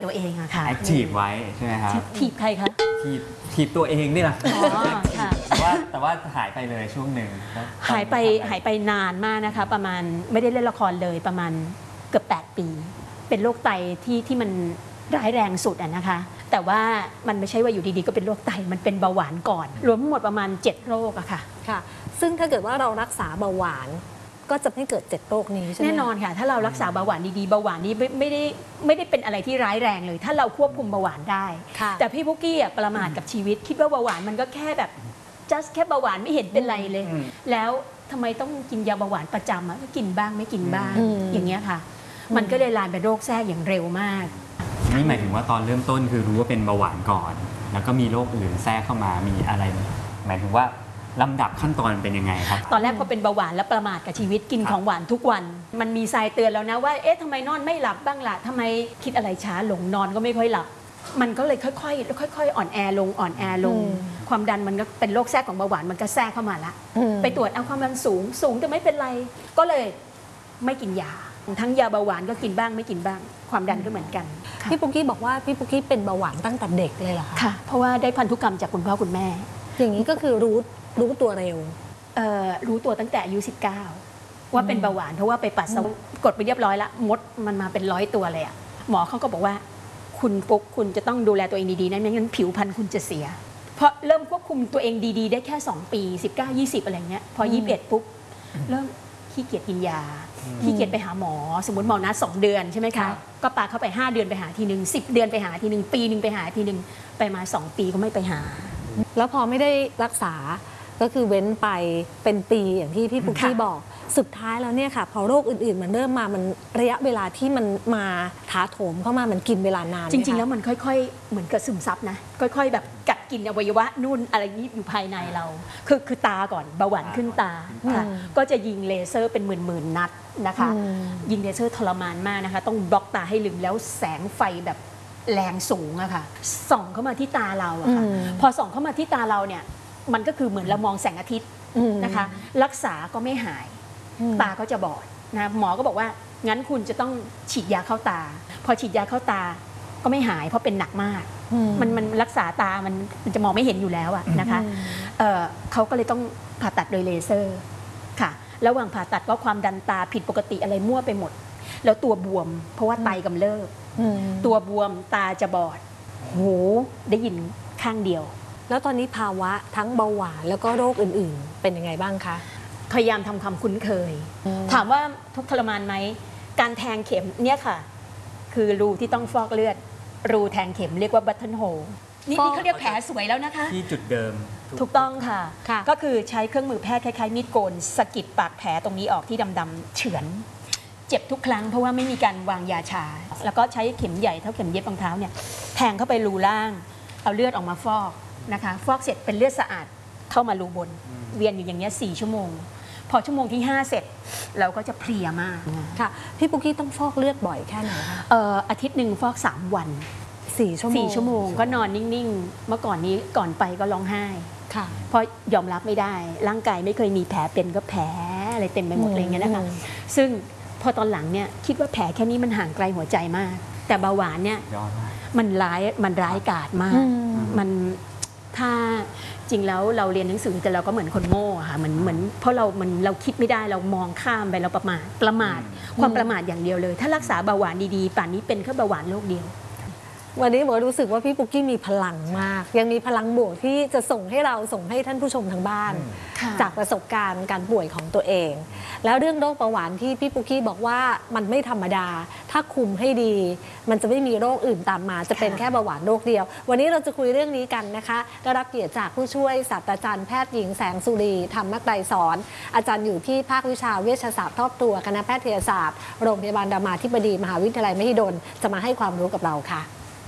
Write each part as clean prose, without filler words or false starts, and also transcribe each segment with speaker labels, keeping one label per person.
Speaker 1: ตัวเองอะค่ะ
Speaker 2: แอคทีฟไว้ใช่ไหมครับ
Speaker 1: ถีบใครคะ
Speaker 2: ถีบตัวเองนี่แหละ
Speaker 1: อ๋อค่ะ
Speaker 2: แต่ว่าหายไปเลยช่วงหนึ่ง
Speaker 1: หายไปนานมากนะคะประมาณไม่ได้เล่นละครเลยประมาณเกือบ8 ปีเป็นโรคไตที่มันร้ายแรงสุดอะนะคะแต่ว่ามันไม่ใช่ว่าอยู่ดีๆก็เป็นโรคไตมันเป็นเบาหวานก่อนรวมทั้งหมดประมาณ7โรคอะค่ะ
Speaker 3: ค่ะซึ่งถ้าเกิดว่าเรารักษาเบาหวานก็จะไม่เกิด7โรคนี้ใช่ไหม
Speaker 1: แน่นอนค่ะถ้าเรารักษาเบาหวานดีๆเบาหวานนี้ไม่ได้เป็นอะไรที่ร้ายแรงเลยถ้าเราควบคุมเบาหวานได้แต่พี่พุกกี้ประมาทกับชีวิตคิดว่าเบาหวานมันก็แค่แบบ just แค่เบาหวานไม่เห็นเป็นไรเลยแล้วทำไมต้องกินยาเบาหวานประจำก็กินบ้างไม่กินบ้างอย่างเงี้ยค่ะมันก็เลยลามเป็นโรคแทรกอย่างเร็วมาก
Speaker 2: นี่หมายถึงว่าตอนเริ่มต้นคือรู้ว่าเป็นเบาหวานก่อนแล้วก็มีโรคอื่นแทรกเข้ามามีอะไรหมายถึงว่าลำดับขั้นตอนเป็นยังไงครับ
Speaker 1: ตอนแรกพอเป็นเบาหวานแล้วประมาทกับชีวิตกินของหวานทุกวันมันมีทรายเตือนแล้วนะว่าเอ๊ะทำไมนอนไม่หลับบ้างล่ะทำไมคิดอะไรช้าลงนอนก็ไม่ค่อยหลับมันก็เลยค่อยๆอ่อนแอลงความดันมันก็เป็นโรคแทรกของเบาหวานมันก็แทรกเข้ามาละไปตรวจเอาความดันสูงแต่ไม่เป็นไรก็เลยไม่กินยาทั้งยาเบาหวานก็กินบ้างไม่กินบ้างความดันก็เหมือนกัน
Speaker 3: พี่ปุ๊กกี้บอกว่าพี่ปุ๊กกี้เป็นเบาหวานตั้งแต่เด็กเลยเหรอคะ
Speaker 1: ค่ะเพราะว่าได้พันธุกรรมจากคุณพ่อคุณแม่
Speaker 3: อย่างนี้ก็คือรู้ตัวเร็ว
Speaker 1: รู้ตัวตั้งแต่อายุ19ว่าเป็นเบาหวานเพราะว่าไปปัสสาวะกดไปเรียบร้อยละมดมันมาเป็น100 ตัวเลยอะหมอเขาก็บอกว่าคุณปุ๊กคุณจะต้องดูแลตัวเองดีๆนะไม่งั้นผิวพรรณคุณจะเสียเพราะเริ่มควบคุมตัวเองดีๆได้แค่2 ปี19 20อะไรเงี้ยพอ21ปุ๊บเริ่มขี้เกียจกินยาขี้เกียจไปหาหมอสมมติหมอนัด2 เดือนใช่ไหมคะก็ปาเข้าไป5 เดือนไปหาทีนึง10 เดือนไปหาทีนึงปีนึงไปหาทีนึงไปมา2 ปีก็ไม่ไปหา
Speaker 3: แล้วพอไม่ได้รักษาก็คือเว้นไปเป็นปีอย่างที่พี่ปุ๊กกี้บอกสุดท้ายแล้วเนี่ยค่ะพอโรคอื่นๆมันเริ่มมามันระยะเวลาที่มันมาถาโถมเข้ามามันกินเวลานาน
Speaker 1: จริงๆแล้วมันค่อยๆเหมือนกับซึมซับนะค่อยๆแบบกัดกินอวัยวะนู่นอะไรนี้อยู่ภายในเราคือตาก่อนเบาหวานขึ้นตาค่ะก็จะยิงเลเซอร์เป็นหมื่นๆนัดนะคะยิงเลเซอร์ทรมานมากนะคะต้องบล็อกตาให้ลึกแล้วแสงไฟแบบแรงสูงอะค่ะส่องเข้ามาที่ตาเราอะค่ะพอส่องเข้ามาที่ตาเราเนี่ยมันก็คือเหมือนเรามองแสงอาทิตย์นะคะรักษาก็ไม่หายตาก็จะบอดนะหมอก็บอกว่างั้นคุณจะต้องฉีดยาเข้าตาพอฉีดยาเข้าตาก็ไม่หายเพราะเป็นหนักมากมันรักษาตามันจะมองไม่เห็นอยู่แล้วอะนะคะเขาก็เลยต้องผ่าตัดโดยเลเซอร์ค่ะระหว่างผ่าตัดก็ความดันตาผิดปกติอะไรมั่วไปหมดแล้วตัวบวมเพราะว่าไตกำเริบตัวบวมตาจะบอดหูได้ยินข้างเดียว
Speaker 3: แล้วตอนนี้ภาวะทั้งเบาหวานแล้วก็โรคอื่นๆเป็นยังไงบ้างคะ
Speaker 1: พยายามทำความคุ้นเคยถามว่าทุกทรมานไหมการแทงเข็มเนี่ยค่ะคือรูที่ต้องฟอกเลือดรูแทงเข็มเรียกว่าบัตเทิลโฮลนี่เขาเรียกแผลสวยแล้วนะคะ
Speaker 2: ที่จุดเดิม
Speaker 1: ถูกต้องค่ะก็คือใช้เครื่องมือแพทย์คล้ายๆมีดโกนสะกิดปากแผลตรงนี้ออกที่ดำๆเฉือนเจ็บทุกครั้งเพราะว่าไม่มีการวางยาชาแล้วก็ใช้เข็มใหญ่เท่าเข็มเย็บรองเท้าเนี่ยแทงเข้าไปรูล่างเอาเลือดออกมาฟอกนะคะฟอกเสร็จเป็นเลือดสะอาดเข้ามารูบนเวียนอยู่อย่างเงี้ย4 ชั่วโมงพอชั่วโมงที่5เสร็จเราก็จะเพลียมาก
Speaker 3: ค่ะพี่ปุ๊กกี้ต้องฟอกเลือดบ่อยแค่ไหนคะ
Speaker 1: อาทิตย์หนึ่งฟอก3 วัน
Speaker 3: 4
Speaker 1: ชั่วโมงก็นอนนิ่งๆเมื่อก่อนนี้ก่อนไปก็ร้องไห้
Speaker 3: ค่ะ
Speaker 1: เพราะยอมรับไม่ได้ร่างกายไม่เคยมีแผลเป็นก็แผลอะไรเต็มไปหมดเลยอย่างเงี้ยนะคะซึ่งพอตอนหลังเนี่ยคิดว่าแผลแค่นี้มันห่างไกลหัวใจมากแต่เบาหวานเนี่ยมันร้ายกาจมากมันถ้าจริงแล้วเราเรียนหนังสือแต่เราก็เหมือนคนโง่ค่ะเหมือนเพราะเราคิดไม่ได้เรามองข้ามไปเราประมาทความประมาทอย่างเดียวเลยถ้ารักษาเบาหวานดีๆป่านนี้เป็นแค่เบาหวานโรคเดียว
Speaker 3: วันนี้หมอรู้สึกว่าพี่ปุ๊กกี้มีพลังมากยังมีพลังบวกที่จะส่งให้ท่านผู้ชมทางบ้านจากประสบการณ์การป่วยของตัวเองแล้วเรื่องโรคเบาหวานที่พี่ปุ๊กกี้บอกว่ามันไม่ธรรมดาถ้าคุมให้ดีมันจะไม่มีโรคอื่นตามมาจะเป็นแค่เบาหวานโรคเดียววันนี้เราจะคุยเรื่องนี้กันนะคะได้รับเกียรติจากผู้ช่วยศาสตราจารย์แพทย์หญิงแสงสุรีธรรมไกรสอนอาจารย์อยู่ที่ภาควิชาเวชศาสตร์รอบตัวคณะแพทยศาสตร์โรงพยาบาลรามาธิบดีมหาวิทยาลัยมหิดลจะมาให้ความรู้กับเราค่ะ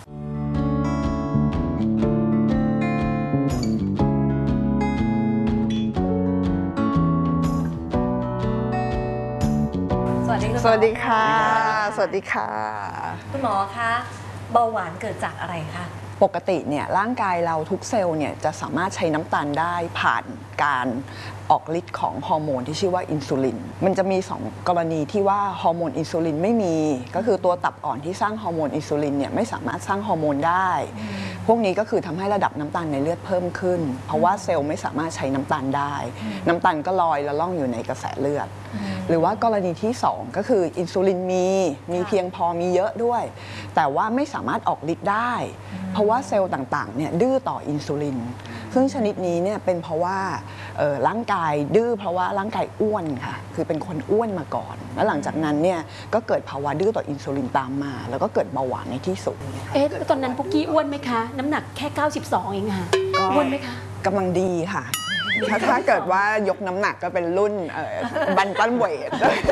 Speaker 4: สวัสดีค่ะ สวัสดีค่ะ
Speaker 3: คุณหมอคะเบาหวานเกิดจากอะไรคะ
Speaker 4: ปกติเนี่ยร่างกายเราทุกเซลล์เนี่ยจะสามารถใช้น้ำตาลได้ผ่านการออกฤทธิ์ของฮอร์โมนที่ชื่อว่าอินซูลินมันจะมี2 กรณีที่ว่าฮอร์โมนอินซูลินไม่มีก็คือตัวตับอ่อนที่สร้างฮอร์โมนอินซูลินเนี่ยไม่สามารถสร้างฮอร์โมนได้พวกนี้ก็คือทำให้ระดับน้ำตาลในเลือดเพิ่มขึ้นเพราะว่าเซลล์ไม่สามารถใช้น้ำตาลได้น้ำตาลก็ลอยละล่องอยู่ในกระแสเลือดหรือว่ากรณีที่2ก็คืออินซูลินมีเพียงพอมีเยอะด้วยแต่ว่าไม่สามารถออกฤทธิ์ได้เพราะว่าเซลล์ต่างๆเนี่ยดื้อต่ออินซูลินซึ่งชนิดนี้เนี่ยเป็นเพราะว่าร่างกายดื้อเพราะว่าร่างกายอ้วนค่ะคือเป็นคนอ้วนมาก่อนแล้วหลังจากนั้นเนี่ยก็เกิดภาวะดื้อต่ออินซูลินตามมาแล้วก็เกิดเบาหวานในที่สุด
Speaker 1: ตอนนั้นปุกกี้อ้วนไหมคะน้ำหนักแค่92เองค่ะอ้วนไหมคะ
Speaker 4: กำลังดีค่ะถ้าเกิดว่ายกน้ำหนักก็เป็นรุ่นบันตันเวท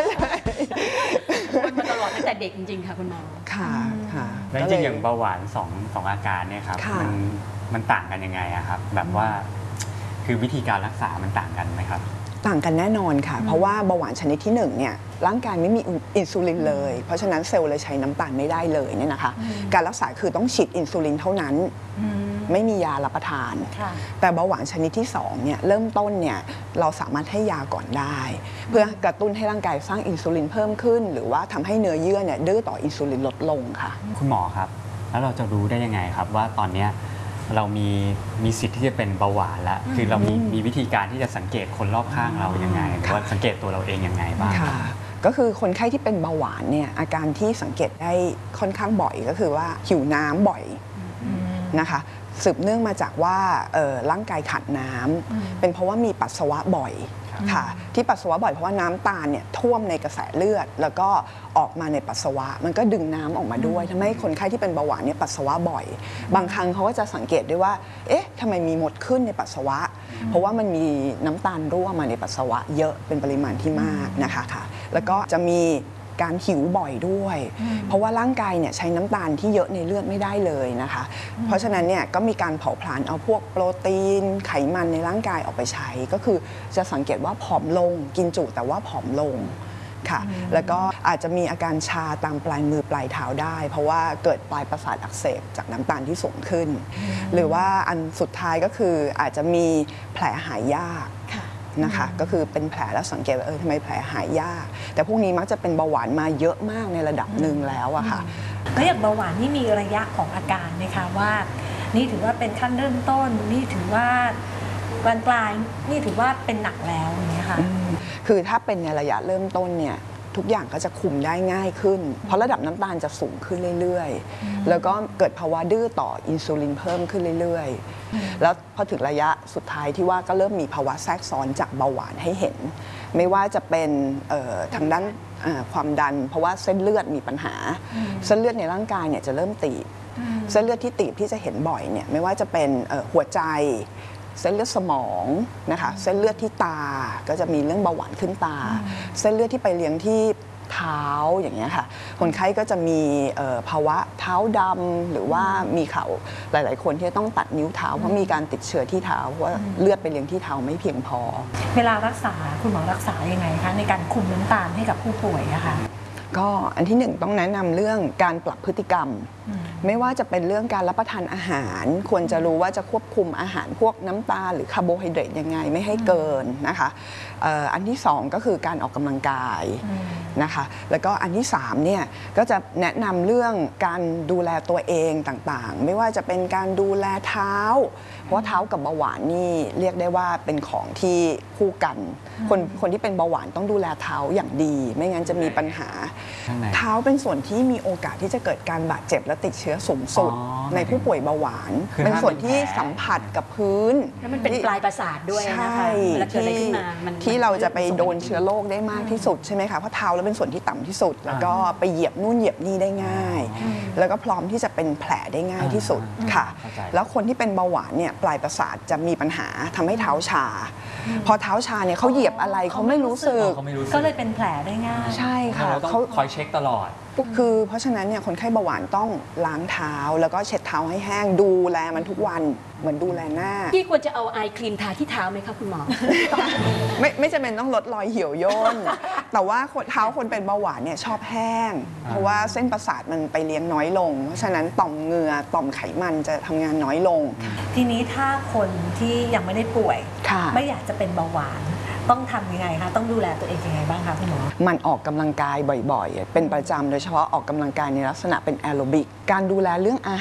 Speaker 1: อ้วนมาตลอดตั้งแต่เด็กจริงๆค่ะคุณหมอ
Speaker 4: ค่ะค่ะ
Speaker 2: แล้วจริงๆอย่างเบาหวาน2อาการเนี่ยครับมันต่างกันยังไงอะครับแบบว่าคือวิธีการรักษามันต่างกันไหมครับ
Speaker 4: ต่างกันแน่นอนค่ะเพราะว่าเบาหวานชนิดที่1เนี่ยร่างกายไม่มีอินซูลินเลยเพราะฉะนั้นเซลล์เลยใช้น้ำตาลไม่ได้เลยเนี่ยนะคะการรักษาคือต้องฉีดอินซูลินเท่านั้นไม่มียารับประทานแต่เบาหวานชนิดที่2เนี่ยเริ่มต้นเนี่ยเราสามารถให้ยาก่อนได้เพื่อกระตุ้นให้ร่างกายสร้างอินซูลินเพิ่มขึ้นหรือว่าทำให้เนื้อเยื่อเนี่ยดื้อต่ออินซูลินลดลงค่ะ
Speaker 2: คุณหมอครับแล้วเราจะรู้ได้ยังไงครับว่าตอนนี้เรามีสิทธิ์ที่จะเป็นเบาหวานแล้วคือเรามีวิธีการที่จะสังเกตคนรอบข้างเรายังไงหรือว่าสังเกตตัวเราเองยังไงบ้าง
Speaker 4: ก็คือคนไข้ที่เป็นเบาหวานเนี่ยอาการที่สังเกตได้ค่อนข้างบ่อยก็คือว่าหิวน้ำบ่อยนะคะสืบเนื่องมาจากว่าร่างกายขาดน้ำเป็นเพราะว่ามีปัสสาวะบ่อยค่ะที่ปัสสาวะบ่อยเพราะว่าน้ำตาลเนี่ยท่วมในกระแสเลือดแล้วก็ออกมาในปัสสาวะมันก็ดึงน้ำออกมาด้วยทำให้คนไข้ที่เป็นเบาหวานเนี่ยปัสสาวะบ่อยบางครั้งเขาก็จะสังเกตด้วยว่าเอ๊ะทำไมมีมดขึ้นในปัสสาวะเพราะว่ามันมีน้ำตาลรั่วมาในปัสสาวะเยอะเป็นปริมาณที่มากนะคะค่ะแล้วก็จะมีการหิวบ่อยด้วยเพราะว่าร่างกายเนี่ยใช้น้ำตาลที่เยอะในเลือดไม่ได้เลยนะคะเพราะฉะนั้นเนี่ยก็มีการเผาผลาญเอาพวกโปรตีนไขมันในร่างกายออกไปใช้ก็คือจะสังเกตว่าผอมลงกินจุแต่ว่าผอมลงค่ะแล้วก็อาจจะมีอาการชาตามปลายมือปลายเท้าได้เพราะว่าเกิดปลายประสาทอักเสบจากน้ำตาลที่สูงขึ้นหรือว่าอันสุดท้ายก็คืออาจจะมีแผลหายยากนะคะก็คือเป็นแผลแล้วสังเกตว่าทำไมแผลหายยากแต่พวกนี้มักจะเป็นเบาหวานมาเยอะมากในระดับหนึ่งแล้วอะค่ะ
Speaker 3: แล้วอย่างเบาหวานนี่มีระยะของอาการไหมคะว่านี่ถือว่าเป็นขั้นเริ่มต้นนี่ถือว่ากลางๆนี่ถือว่าเป็นหนักแล้วอย่างเงี้ยค่ะ
Speaker 4: คือถ้าเป็นในระยะเริ่มต้นเนี่ยทุกอย่างก็จะคุมได้ง่ายขึ้นเพราะระดับน้ำตาลจะสูงขึ้นเรื่อยๆแล้วก็เกิดภาวะดื้อต่ออินซูลินเพิ่มขึ้นเรื่อยๆแล้วพอถึงระยะสุดท้ายที่ว่าก็เริ่มมีภาวะแทรกซ้อนจากเบาหวานให้เห็นไม่ว่าจะเป็นทางด้านความดันเพราะว่าเส้นเลือดมีปัญหาเส้นเลือดในร่างกายเนี่ยจะเริ่มตีบเส้นเลือดที่ตีบที่จะเห็นบ่อยเนี่ยไม่ว่าจะเป็นหัวใจเส้นเลือดสมองนะคะเส้นเลือดที่ตาก็จะมีเรื่องเบาหวานขึ้นตาเส้นเลือดที่ไปเลี้ยงที่เท้าอย่างเงี้ยค่ะคนไข้ก็จะมีภาวะเท้าดำหรือว่ามีข่าวหลายๆคนที่ต้องตัดนิ้วเท้าเพราะมีการติดเชื้อที่เท้าเพราะว่าเลือดไปเลี้ยงที่เท้าไม่เพียงพอ
Speaker 3: เวลารักษาคุณหมอรักษายังไงคะในการคุมน้ำตาลให้กับผู้ป่วยอะค่ะ
Speaker 4: ก็อันที่1ต้องแนะนำเรื่องการปรับพฤติกรรมไม่ว่าจะเป็นเรื่องการรับประทานอาหารควรจะรู้ว่าจะควบคุมอาหารพวกน้ำตาลหรือคาร์โบไฮเดรตยังไงไม่ให้เกินนะคะอันที่2ก็คือการออกกำลังกายนะคะแล้วก็อันที่3เนี่ยก็จะแนะนำเรื่องการดูแลตัวเองต่างๆไม่ว่าจะเป็นการดูแลเท้าเพราะว่าเท้ากับเบาหวานนี่เรียกได้ว่าเป็นของที่คู่กันคนที่เป็นเบาหวานต้องดูแลเท้าอย่างดีไม่งั้นจะมีปัญหาเท้าเป็นส่วนที่มีโอกาสที่จะเกิดการบาดเจ็บและติดเชื้อสูงสุดในผู้ป่วยเบาหวานเป็นส่วนที่สัมผัสกับพื้น
Speaker 1: แล้วมันเป็นปลายประสาทด้วยนะคะเวลาเกิดอะไรขึ้นมา
Speaker 4: ที่เราจะไปโดนเชื้อโรคได้มากที่สุดใช่ไหมคะเพราะเท้าแล้วเป็นส่วนที่ต่ำที่สุดแล้วก็ไปเหยียบนู่นเหยียบนี่ได้ง่ายแล้วก็พร้อมที่จะเป็นแผลได้ง่ายที่สุดค่ะแล้วคนที่เป็นเบาหวานเนี่ยปลายประสาทจะมีปัญหาทำให้เท้าชาพอเท้าชาเนี่ยเขาเหยียบอะไรเขาไม่รู้สึก
Speaker 3: ก็เลยเป็นแผลได้ง่าย
Speaker 4: ใช่ค่ะ
Speaker 2: เขาคอยเช็คตลอด
Speaker 4: คือเพราะฉะนั้นเนี่ยคนไข้เบาหวานต้องล้างเท้าแล้วก็เช็ดเท้าให้แห้งดูแลมันทุกวันเหมือนดูแลหน้า
Speaker 1: พี่ควรจะเอาไอครีมทาที่เท้าไหมคะคุณหมอ
Speaker 4: ไม่จำเป็นต้องลดรอยเหี่ยวย่น แต่ว่าเท้าคนเป็นเบาหวานเนี่ยชอบแห้ง เพราะว่าเส้นประสาทมันไปเลี้ยงน้อยลง เพราะฉะนั้นต่อมเหงื่อต่อมไขมันจะทำงานน้อยลง
Speaker 3: ทีนี้ถ้าคนที่ยังไม่ได้ป่วย
Speaker 4: ค่ะ
Speaker 3: ไม่อยากจะเป็นเบาหวาน ต้องทำยังไงคะต้องดูแลตัวเองยังไงบ้างคะคุณหมอ
Speaker 4: มันออกกำลังกายบ่อยๆ เป็นประจำโดยเฉพาะออกกำลังกายในลักษณะเป็นแอโรบิกการดูแลเรื่องอา